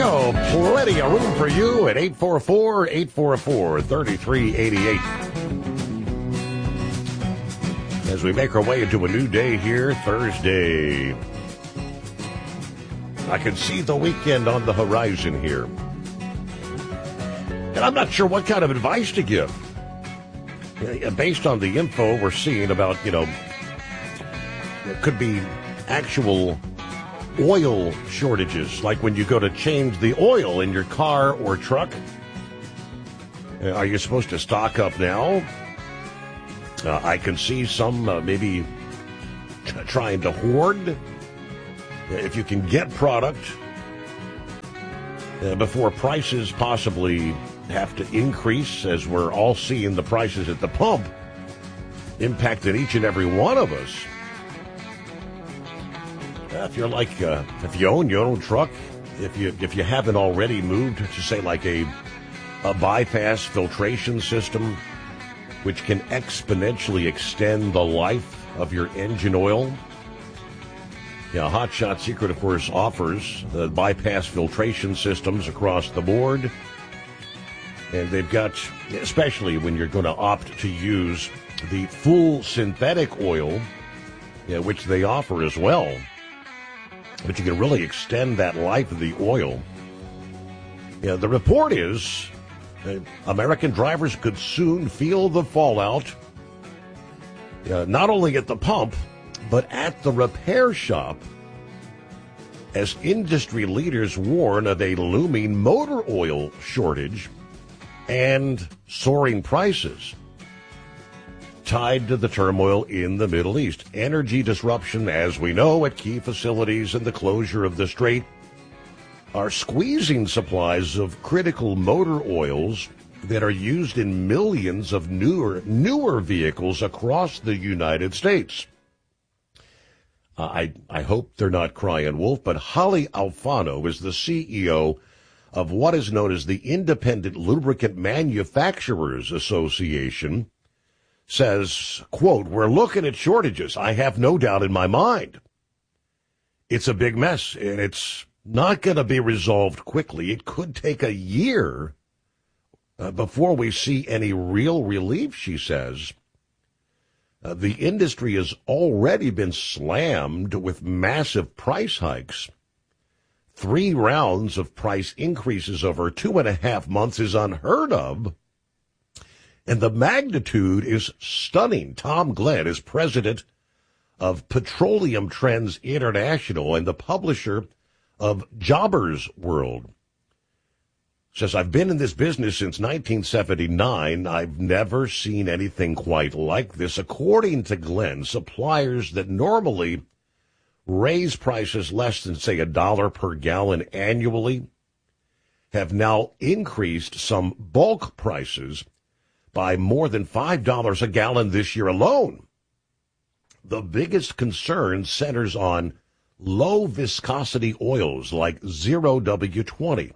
go. Plenty of room for you at 844-844-3388. As we make our way into a new day here, Thursday. I can see the weekend on the horizon here. And I'm not sure what kind of advice to give. Based on the info we're seeing about, it could be actual oil shortages, like when you go to change the oil in your car or truck. Are you supposed to stock up now? I can see some maybe trying to hoard. If you can get product before prices possibly have to increase, as we're all seeing the prices at the pump impacting each and every one of us. If you're like, if you own your own truck, if you haven't already moved to, say, like a bypass filtration system, which can exponentially extend the life of your engine oil. Hot Shot Secret, of course, offers the bypass filtration systems across the board. And they've got, especially when you're going to opt to use the full synthetic oil, which they offer as well. But you can really extend that life of the oil. The report is American drivers could soon feel the fallout, not only at the pump, but at the repair shop, as industry leaders warn of a looming motor oil shortage and soaring prices tied to the turmoil in the Middle East. Energy disruption, as we know, at key facilities and the closure of the Strait are squeezing supplies of critical motor oils that are used in millions of newer vehicles across the United States. I hope they're not crying wolf, but Holly Alfano is the CEO of what is known as the Independent Lubricant Manufacturers Association, says, quote, "We're looking at shortages. I have no doubt in my mind. It's a big mess, and it's not going to be resolved quickly. It could take a year before we see any real relief," she says. The industry has already been slammed with massive price hikes. 3 rounds of price increases over 2.5 months is unheard of. And the magnitude is stunning. Tom Glenn is president of Petroleum Trends International and the publisher of Jobber's World. Says, "I've been in this business since 1979. I've never seen anything quite like this." According to Glenn, suppliers that normally raise prices less than, say, $1 per gallon annually have now increased some bulk prices by more than $5 a gallon this year alone. The biggest concern centers on low viscosity oils like 0W20,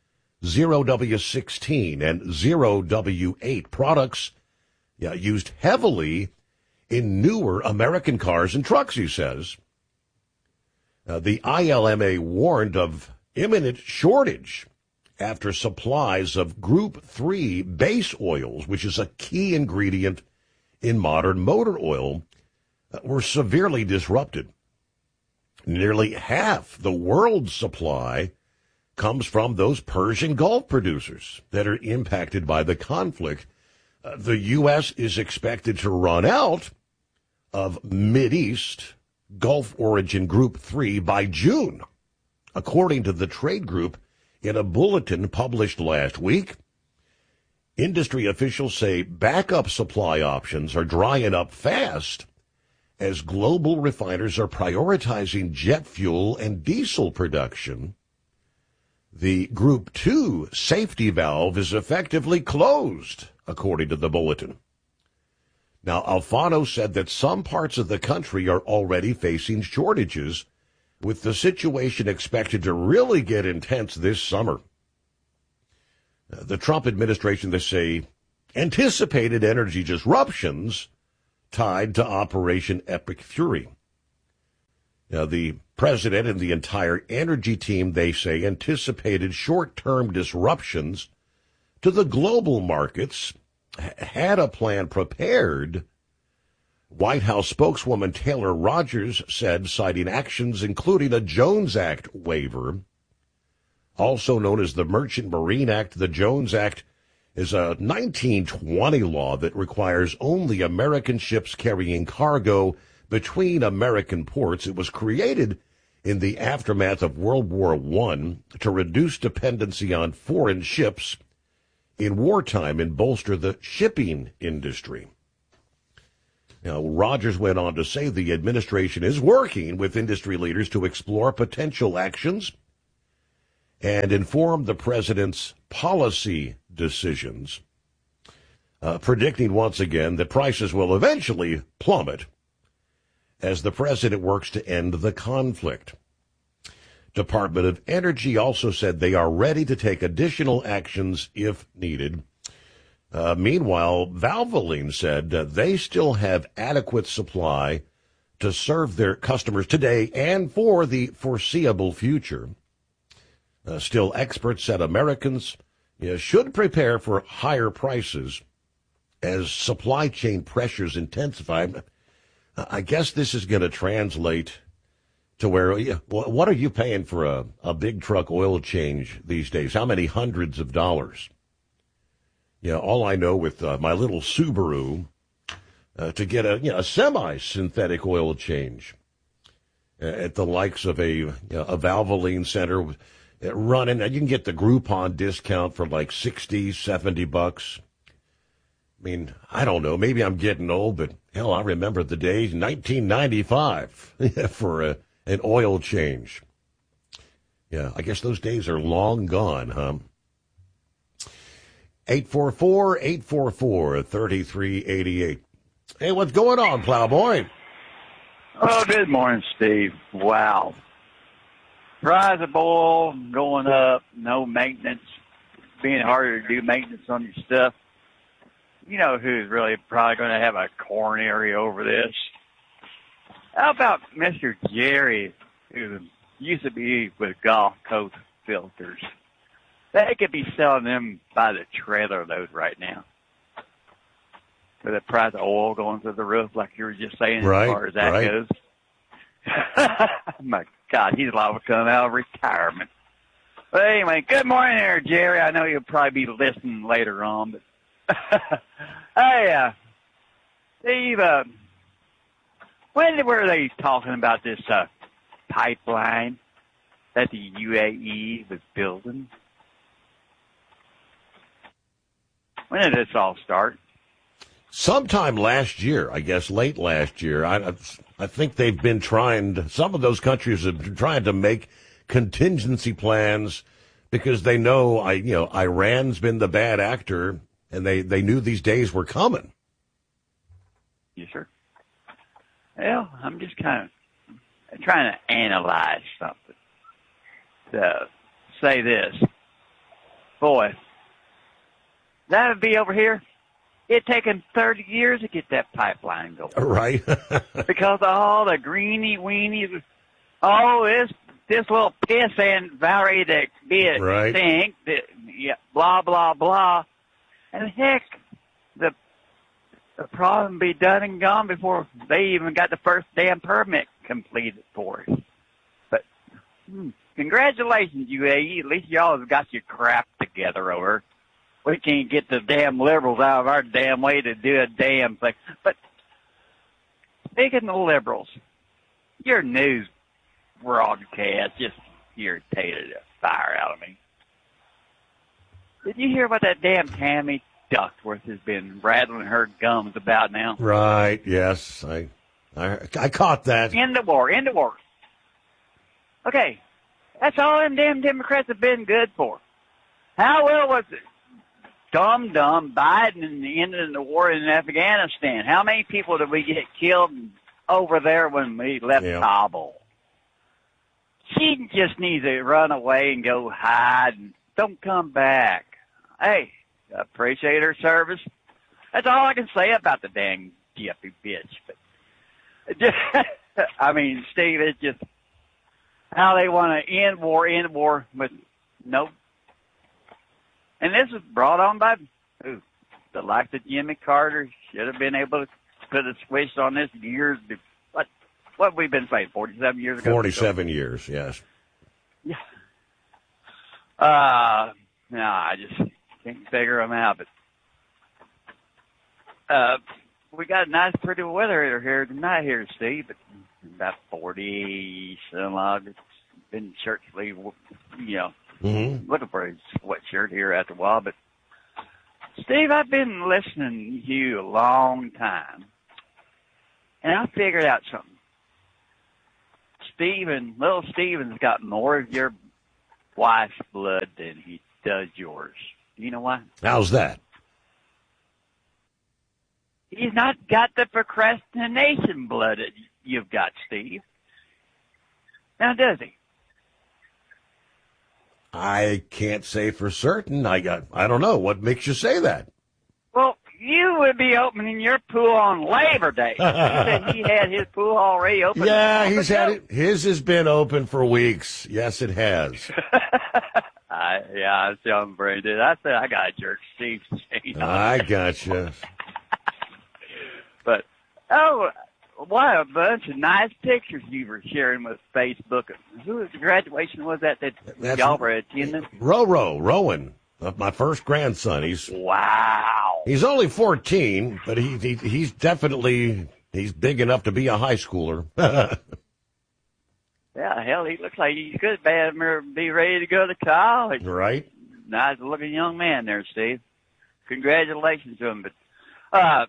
0W16, and 0W8 products used heavily in newer American cars and trucks, he says. The ILMA warned of imminent shortage after supplies of Group 3 base oils, which is a key ingredient in modern motor oil, were severely disrupted. Nearly half the world's supply comes from those Persian Gulf producers that are impacted by the conflict. The U.S. is expected to run out of Mideast Gulf origin Group 3 by June, according to the trade group in a bulletin published last week. Industry officials say backup supply options are drying up fast as global refiners are prioritizing jet fuel and diesel production. The Group 2 safety valve is effectively closed, according to the bulletin. Now, Alfano said that some parts of the country are already facing shortages, with the situation expected to really get intense this summer. The Trump administration, they say, anticipated energy disruptions tied to Operation Epic Fury. Now, the president and the entire energy team, they say, anticipated short-term disruptions to the global markets, had a plan prepared. White House spokeswoman Taylor Rogers said, citing actions including a Jones Act waiver, also known as the Merchant Marine Act. The Jones Act is a 1920 law that requires only American ships carrying cargo between American ports. It was created in the aftermath of World War I to reduce dependency on foreign ships in wartime and bolster the shipping industry. Now, Rogers went on to say the administration is working with industry leaders to explore potential actions and inform the president's policy decisions, predicting once again that prices will eventually plummet as the president works to end the conflict. Department of Energy also said they are ready to take additional actions if needed. Meanwhile, Valvoline said they still have adequate supply to serve their customers today and for the foreseeable future. Still, experts said Americans should prepare for higher prices as supply chain pressures intensify. I guess this is going to translate to where, what are you paying for a big truck oil change these days? How many hundreds of dollars? All I know with my little Subaru, to get a semi-synthetic oil change at the likes of a Valvoline center running, you can get the Groupon discount for like $60, $70. I mean, I don't know. Maybe I'm getting old, but hell, I remember the days 1995 for an oil change. Yeah, I guess those days are long gone, huh? 844-844-3388. Hey, what's going on, Plowboy? Oh, good morning, Steve. Wow. Price of oil going up, no maintenance, being harder to do maintenance on your stuff. You know who's really probably going to have a coronary over this? How about Mr. Jerry, who used to be with Gulf Coast Filters? They could be selling them by the trailer load right now. With the price of oil going through the roof, like you were just saying, right, as far as that goes. My God, he's liable to come out of retirement. But anyway, good morning there, Jerry. I know you'll probably be listening later on, but hey, Steve, when were they talking about this pipeline that the UAE was building? When did this all start? Sometime last year, I guess, late last year. I think they've been trying, some of those countries have been trying to make contingency plans because they know, Iran's been the bad actor, and they knew these days were coming. Yes, sir. Well, I'm just kind of trying to analyze something. To say this. Boy, that would be over here. It'd taken 30 years to get that pipeline going. Right. Because of all the greeny-weenies. Oh, this little pissant Valerie that be a right. stink, blah, blah, blah. And heck, the problem be done and gone before they even got the first damn permit completed for it. But congratulations, UAE. At least y'all have got your crap together over. We can't get the damn liberals out of our damn way to do a damn thing. But speaking of liberals, your news broadcast just irritated the fire out of me. Did you hear what that damn Tammy Duckworth has been rattling her gums about now? Right, yes. I caught that. End the war. Okay, that's all them damn Democrats have been good for. How well was it? Dumb Biden ended the war in Afghanistan. How many people did we get killed over there when we left Kabul? She just needs to run away and go hide and don't come back. Hey, appreciate her service. That's all I can say about the dang jippy bitch. But I mean, Steve, it's just how they want to end war with no. And this was brought on by who? The likes of Jimmy Carter. Should have been able to put a switch on this years. What have we been saying, 47 years ago? 47 years, yes. Yeah. No, I just can't figure them out. But we got nice, pretty weather here tonight here, Steve. But about 40 some odd. It's been shirt sleeve, looking for a sweatshirt here after a while. But Steve, I've been listening to you a long time, and I figured out something. Little Steven's got more of your wife's blood than he does yours. You know why? How's that? He's not got the procrastination blood that you've got, Steve. Now, does he? I can't say for certain. I don't know. What makes you say that? Well, you would be opening your pool on Labor Day. He said he had his pool already open. Yeah, he's had it. His has been open for weeks. Yes, it has. I saw him, Brandon. I said, I got a jerk, Steve. I gotcha. But, what a bunch of nice pictures you were sharing with Facebook. Whose graduation was that y'all were attending? Rowan, my first grandson. Wow. He's only 14, but he's definitely big enough to be a high schooler. Yeah, hell, he looks like he's good, bad, be ready to go to college. Right. Nice looking young man there, Steve. Congratulations to him. But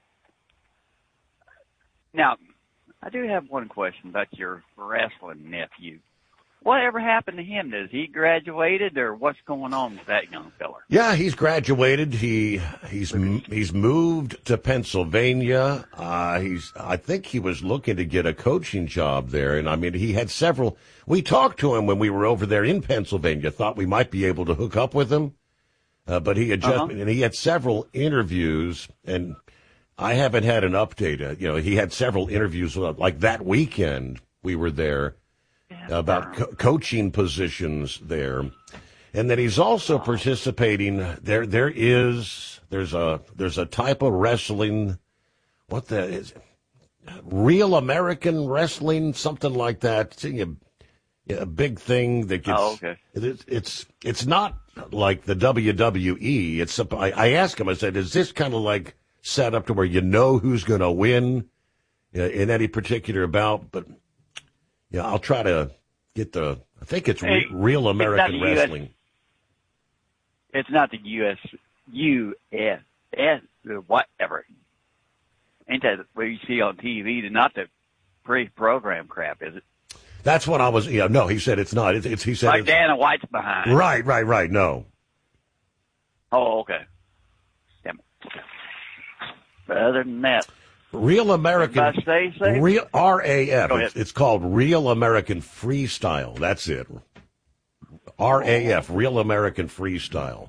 now, I do have one question about your wrestling nephew. Whatever happened to him? Has he graduated, or what's going on with that young fella? Yeah, he's graduated. He's moved to Pennsylvania. I think he was looking to get a coaching job there, and I mean he had several. We talked to him when we were over there in Pennsylvania. Thought we might be able to hook up with him, but he had and he had several interviews, and I haven't had an update. He had several interviews like that weekend we were there. About coaching positions there, and that he's also participating. There's a type of wrestling, what the is Real American Wrestling, something like that. A big thing that gets. It's not like the WWE. I asked him. I said, "Is this kind of like set up to where you know who's going to win in any particular bout?" But yeah, I'll try to get I think it's Real American Wrestling. It's not the US, whatever. Ain't that what you see on TV? Not the pre-program crap, is it? That's what I was. Yeah, no, he said it's not. He said like Dana White's behind. Right. No. Oh, okay. Damn it. But other than that. Real American, Real RAF. It's called Real American Freestyle. That's it. RAF, Real American Freestyle.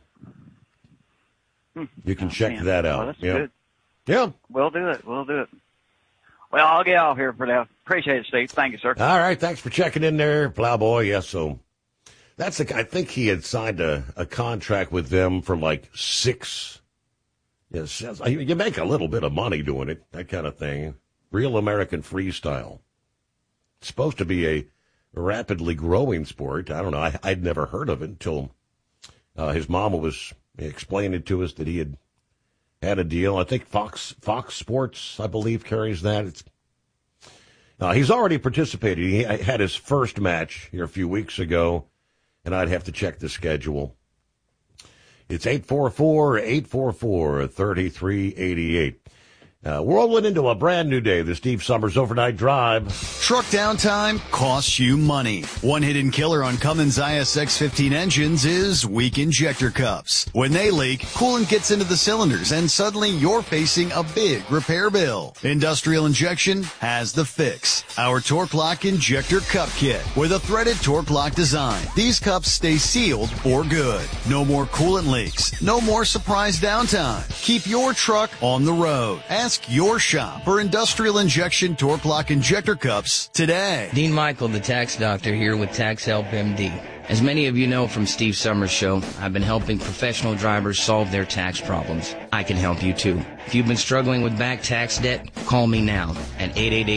You can check that out. Oh, that's good. Yeah. We'll do it. Well, I'll get off here for now. Appreciate it, Steve. Thank you, sir. All right. Thanks for checking in there, Plowboy. Yes, so that's I think he had signed a contract with them for like 6. Yes, you make a little bit of money doing it, that kind of thing. Real American Freestyle. It's supposed to be a rapidly growing sport. I don't know. I'd never heard of it until his mama was explaining to us that he had a deal. I think Fox Sports, I believe, carries that. He's already participated. He had his first match here a few weeks ago, and I'd have to check the schedule. It's 844-3388. We're rolling into a brand new day, the Steve Summers Overnight Drive. Truck downtime costs you money. One hidden killer on Cummins ISX-15 engines is weak injector cups. When they leak, coolant gets into the cylinders and suddenly you're facing a big repair bill. Industrial Injection has the fix. Our Torque Lock Injector Cup Kit with a threaded Torque Lock design. These cups stay sealed for good. No more coolant leaks. No more surprise downtime. Keep your truck on the road. Ask Ask your shop for industrial injection torque lock injector cups today. Dean Michael, the tax doctor, here with Tax Help MD. As many of you know from Steve Summers' show, I've been helping professional drivers solve their tax problems. I can help you too. If you've been struggling with back tax debt, call me now at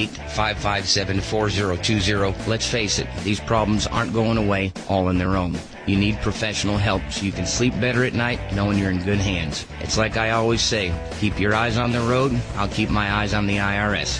888-557-4020. Let's face it, these problems aren't going away all on their own. You need professional help so you can sleep better at night knowing you're in good hands. It's like I always say, keep your eyes on the road, I'll keep my eyes on the IRS.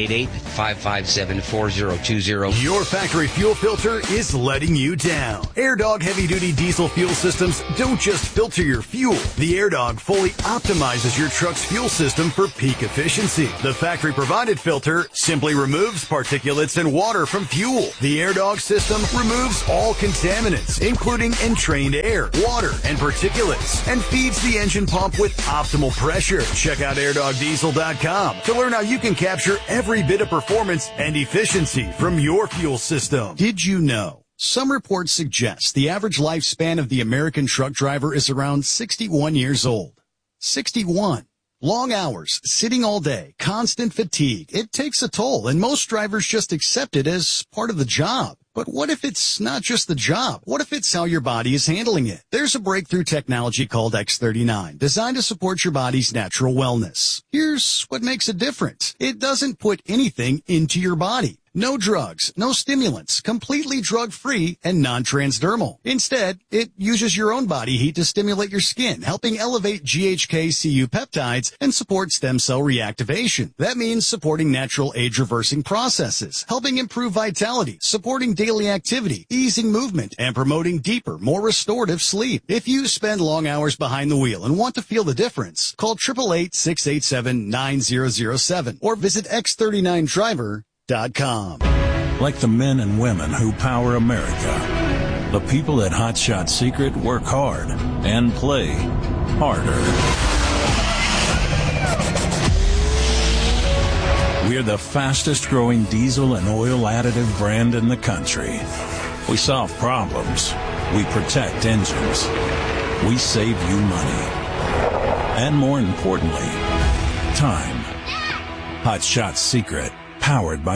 888-557-4020. Your factory fuel filter is letting you down. AirDog heavy-duty diesel fuel systems don't just filter your fuel. The AirDog fully optimizes your truck's fuel system for peak efficiency. The factory-provided filter simply removes particulates and water from fuel. The AirDog system removes all contaminants, including entrained air, water, and particulates, and feeds the engine pump with optimal pressure. Check out airdogdiesel.com to learn how you can capture every bit of performance and efficiency from your fuel system. Did you know? Some reports suggest the average lifespan of the American truck driver is around 61 years old. 61. Long hours, sitting all day, constant fatigue. It takes a toll, and most drivers just accept it as part of the job. But what if it's not just the job? What if it's how your body is handling it? There's a breakthrough technology called X39, designed to support your body's natural wellness. Here's what makes it different. It doesn't put anything into your body. No drugs, no stimulants, completely drug-free and non-transdermal. Instead, it uses your own body heat to stimulate your skin, helping elevate GHK-Cu peptides and support stem cell reactivation. That means supporting natural age-reversing processes, helping improve vitality, supporting daily activity, easing movement, and promoting deeper, more restorative sleep. If you spend long hours behind the wheel and want to feel the difference, call 888-687-9007 or visit X39Driver.com. Like the men and women who power America, the people at Hot Shot Secret work hard and play harder. We're the fastest growing diesel and oil additive brand in the country. We solve problems. We protect engines. We save you money. And more importantly, time. Hot Shot Secret, powered by